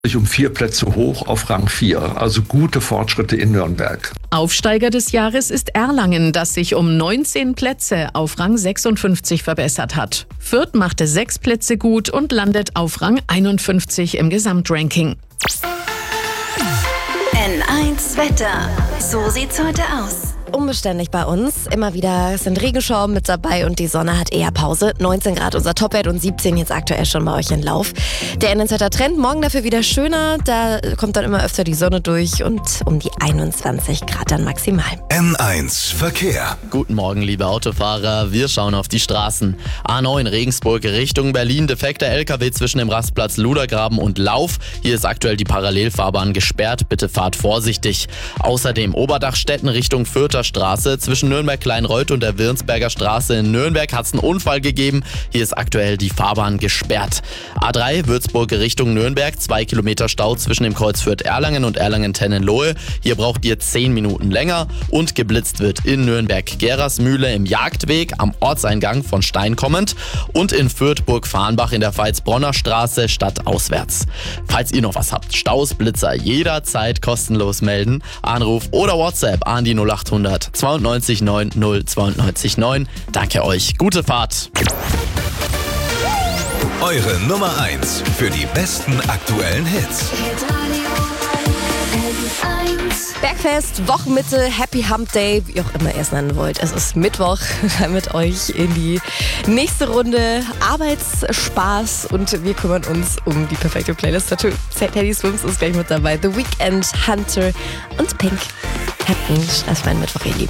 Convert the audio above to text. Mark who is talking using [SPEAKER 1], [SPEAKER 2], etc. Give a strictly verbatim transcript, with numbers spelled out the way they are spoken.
[SPEAKER 1] sich um vier Plätze hoch auf Rang vier. Also gute Fortschritte in Nürnberg.
[SPEAKER 2] Aufsteiger des Jahres ist Erlangen, das sich um neunzehn Plätze auf Rang sechsundfünfzig verbessert hat. Fürth machte sechs Plätze gut und landet auf Rang einundfünfzig im Gesamtranking.
[SPEAKER 3] N eins Wetter. So sieht's heute aus.
[SPEAKER 4] Unbeständig bei uns. Immer wieder sind Regenschauer mit dabei und die Sonne hat eher Pause. neunzehn Grad unser Topwert und siebzehn jetzt aktuell schon bei euch in Lauf. Der N eins Wetter Trend, morgen dafür wieder schöner. Da kommt dann immer öfter die Sonne durch und um die einundzwanzig Grad dann maximal.
[SPEAKER 5] N eins Verkehr.
[SPEAKER 6] Guten Morgen, liebe Autofahrer. Wir schauen auf die Straßen. A neun Regensburg Richtung Berlin. Defekter L K W zwischen dem Rastplatz Ludergraben und Lauf. Hier ist aktuell die Parallelfahrbahn gesperrt. Bitte fahrt vorsichtig. Außerdem Oberdachstetten Richtung Fürther Straße. Zwischen Nürnberg-Kleinreuth und der Wirnsberger Straße in Nürnberg hat es einen Unfall gegeben. Hier ist aktuell die Fahrbahn gesperrt. A drei Würzburg Richtung Nürnberg. Zwei Kilometer Stau zwischen dem Kreuz Fürth-Erlangen und Erlangen-Tennenlohe. Hier braucht ihr zehn Minuten länger. Und geblitzt wird in Nürnberg-Gerasmühle im Jagdweg am Ortseingang von Stein kommend. Und in Fürth-Burg-Farnbach in der Veitsbronner Straße stadtauswärts. Falls ihr noch was habt, Staus, Blitzer jederzeit kostenlos melden. Anruf oder WhatsApp an die null acht hundert zweiundneunzig neun null zweiundneunzig neun. Danke euch. Gute Fahrt.
[SPEAKER 5] Eure Nummer eins für die besten aktuellen Hits.
[SPEAKER 4] Bergfest, Wochenmitte, Happy Hump Day, wie auch immer ihr es nennen wollt. Es ist Mittwoch, mit euch in die nächste Runde Arbeitsspaß und wir kümmern uns um die perfekte Playlist. Teddy Swims ist gleich mit dabei. The Weeknd, Hunter und Pink. Habt einen stressfreien Mittwoch, ihr Lieben.